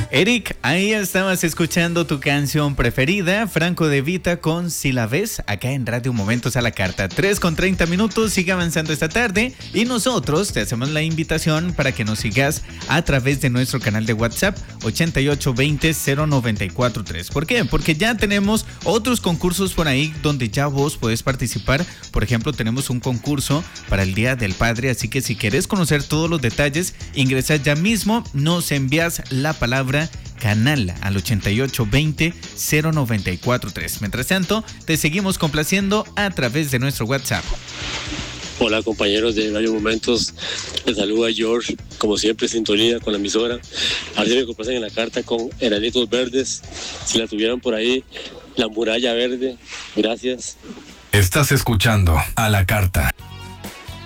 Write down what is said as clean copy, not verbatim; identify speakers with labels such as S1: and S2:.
S1: Eric, ahí estabas escuchando tu canción preferida, Franco De Vita con Si la ves, acá en Radio Momentos a la Carta. 3:30, sigue avanzando esta tarde y nosotros te hacemos la invitación para que nos sigas a través de nuestro canal de WhatsApp 8820-0943. ¿Por qué? Porque ya tenemos otros concursos por ahí donde ya vos podés participar. Por ejemplo, tenemos un concurso para el Día del Padre, así que si querés conocer todos los detalles, ingresa ya mismo, nos envías la palabra canal al 8820-0943. Mientras tanto, te seguimos complaciendo a través de nuestro WhatsApp.
S2: Hola compañeros de Radio Momentos, les saluda George, como siempre sintonía con la emisora. A ver si me complacen en la carta con Enanitos Verdes, si la tuvieran por ahí, La Muralla Verde. Gracias.
S3: Estás escuchando A la Carta.